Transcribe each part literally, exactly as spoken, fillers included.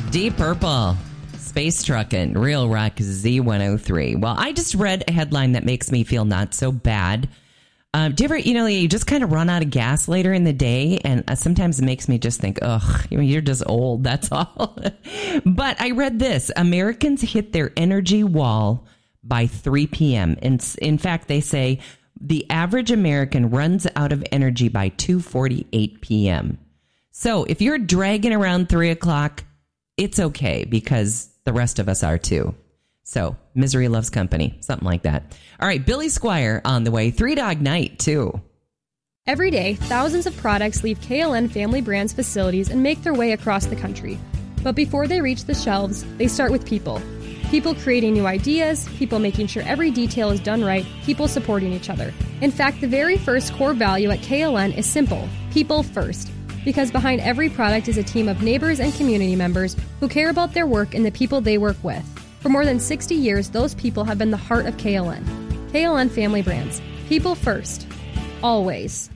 Deep Purple, Space Truckin', Real Rock Z one oh three. Well, I just read a headline that makes me feel not so bad. Uh, do you ever, you know, you just kind of run out of gas later in the day, and uh, sometimes it makes me just think, ugh, you know, you're just old, that's all. But I read this. Americans hit their energy wall by three p.m. And in fact, they say the average American runs out of energy by two forty-eight p.m. So if you're dragging around three o'clock, it's okay because the rest of us are too. So misery loves company, something like that. All right, Billy Squire on the way. Three Dog Night, too. Every day, thousands of products leave K L N Family Brands facilities and make their way across the country. But before they reach the shelves, they start with people. People creating new ideas, people making sure every detail is done right, people supporting each other. In fact, the very first core value at K L N is simple: people first. Because behind every product is a team of neighbors and community members who care about their work and the people they work with. For more than sixty years, those people have been the heart of K L N. K L N Family Brands. People first. Always.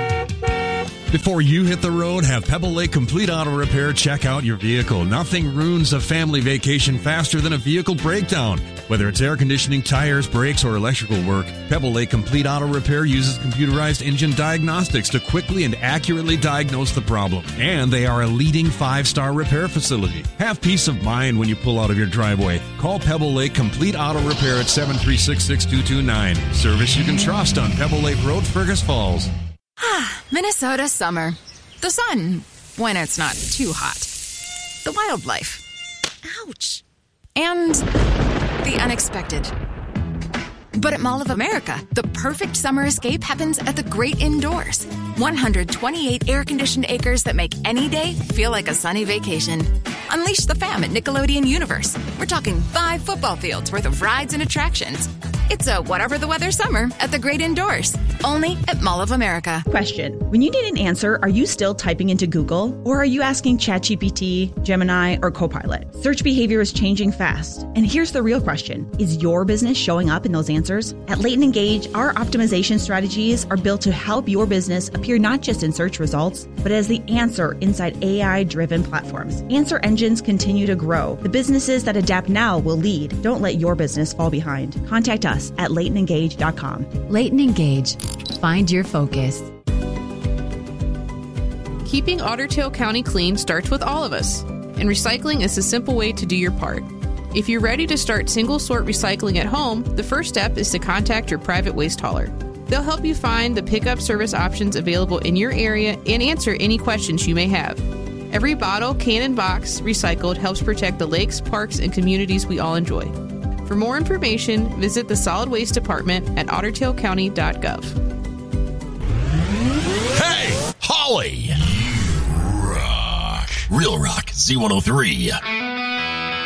Before you hit the road, have Pebble Lake Complete Auto Repair check out your vehicle. Nothing ruins a family vacation faster than a vehicle breakdown. Whether it's air conditioning, tires, brakes, or electrical work, Pebble Lake Complete Auto Repair uses computerized engine diagnostics to quickly and accurately diagnose the problem. And they are a leading five-star repair facility. Have peace of mind when you pull out of your driveway. Call Pebble Lake Complete Auto Repair at seven three six, six two two nine. Service you can trust on Pebble Lake Road, Fergus Falls. Minnesota summer. The sun, when it's not too hot. The wildlife. Ouch. And the unexpected. But at Mall of America, the perfect summer escape happens at the great indoors. one hundred twenty-eight air-conditioned acres that make any day feel like a sunny vacation. Unleash the fam at Nickelodeon Universe. We're talking five football fields worth of rides and attractions. It's a whatever the weather summer at the great indoors. Only at Mall of America. Question. When you need an answer, are you still typing into Google? Or are you asking ChatGPT, Gemini, or Copilot? Search behavior is changing fast. And here's the real question. Is your business showing up in those answers? At Leighton Engage, our optimization strategies are built to help your business appear not just in search results, but as the answer inside A I-driven platforms. Answer engines continue to grow. The businesses that adapt now will lead. Don't let your business fall behind. Contact us at leighton engage dot com. Leighton Engage. Find your focus. Keeping Otter Tail County clean starts with all of us, and recycling is a simple way to do your part. If you're ready to start single-sort recycling at home, the first step is to contact your private waste hauler. They'll help you find the pickup service options available in your area and answer any questions you may have. Every bottle, can, and box recycled helps protect the lakes, parks, and communities we all enjoy. For more information, visit the Solid Waste Department at otter tail county dot gov. Hey, Holly! You rock. Real Rock Z one oh three.